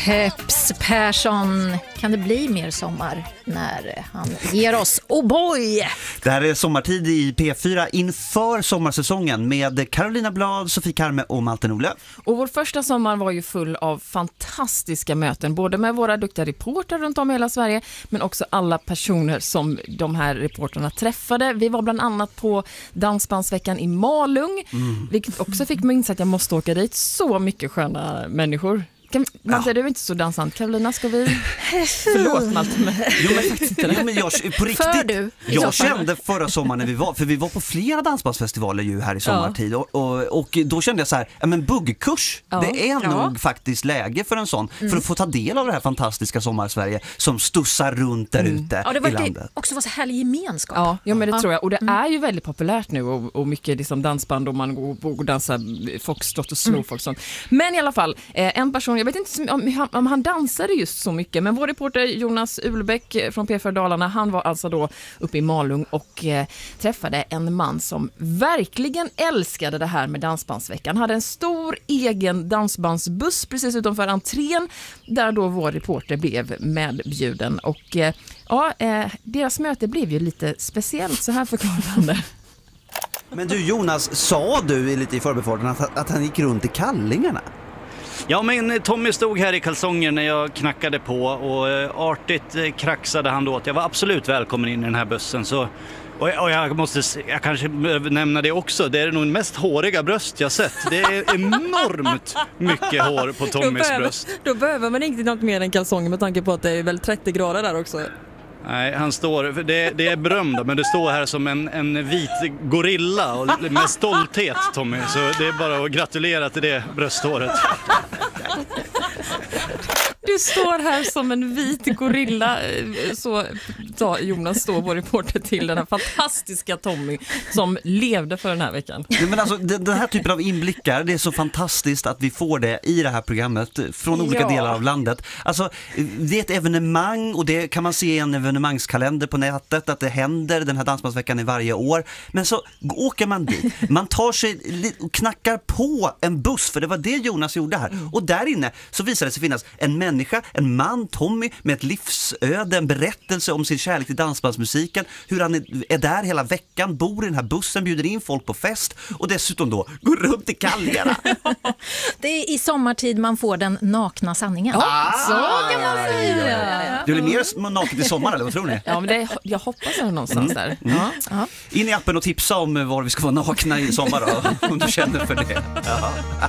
Peps Persson, kan det bli mer sommar när han ger oss O'boy? Det här är sommartid i P4 inför sommarsäsongen med Carolina Blad, Sofie Karme och Malte Nordlöf. Och vår första sommar var ju full av fantastiska möten, både med våra duktiga reporter runt om i hela Sverige, men också alla personer som de här reporterna träffade. Vi var bland annat på Dansbandsveckan i Malung, vilket också fick mig inse att jag måste åka dit. Så mycket sköna människor. Malte, du är inte så dansant. Carolina, ska vi... Förlåt, Malte, men... men jag, på riktigt, För du, jag kände förra sommaren när vi var på flera dansbandsfestivaler ju här i sommartid och då kände jag så här, men buggkurs, det är nog faktiskt läge för en sån, för att få ta del av det här fantastiska sommarsverige som stussar runt där ute i landet. Också var så härlig gemenskap. Ja, men det tror jag. Och det är ju väldigt populärt nu och mycket liksom dansband och man går och dansar foxtrot och slowfox och sånt. Men i alla fall, en person, jag vet inte om han dansade just så mycket, men vår reporter Jonas Ulbäck från P4 Dalarna, han var alltså då uppe i Malung och träffade en man som verkligen älskade det här med Dansbandsveckan. Han hade en stor egen dansbandsbuss precis utanför entrén där då vår reporter blev medbjuden och deras möte blev ju lite speciellt, så här förklarande. Men du Jonas, sa du lite i förbifarten att han gick runt i kallingarna? Ja, men Tommy stod här i kalsonger när jag knackade på och artigt kraxade han då att jag var absolut välkommen in i den här bussen. Så, och jag kanske behöver nämna det också, det är nog den mest håriga bröst jag sett. Det är enormt mycket hår på Tommys bröst. Då behöver man inte något mer än kalsonger med tanke på att det är väl 30 grader där också. Nej, han står, det är berömd, men det står här som en vit gorilla och med stolthet, Tommy. Så det är bara att gratulera till det brösthåret. Du står här som en vit gorilla, så sa Jonas då, vår reporter, till den här fantastiska Tommy som levde för den här veckan. Ja, men alltså, den här typen av inblickar, det är så fantastiskt att vi får det i det här programmet från olika delar av landet. Alltså, det är ett evenemang och det kan man se i en evenemangskalender på nätet att det händer, den här dansbandsveckan i varje år. Men så åker man dit, man tar sig och knackar på en buss, för det var det Jonas gjorde här. Och där inne så visar det sig finnas en människa, en man, Tommy, med ett livsöde, en berättelse om sin kärlek till dansbandsmusiken, hur han är där hela veckan, bor i den här bussen, bjuder in folk på fest och dessutom då går runt i kallingarna. Det är i sommartid man får den nakna sanningen. Så kan man säga. Du blir mer naket i sommar, eller vad tror ni? Ja, men jag hoppas det någonstans där. In i appen och tipsa om var vi ska vara nakna i sommar då, om du känner för det. Ja.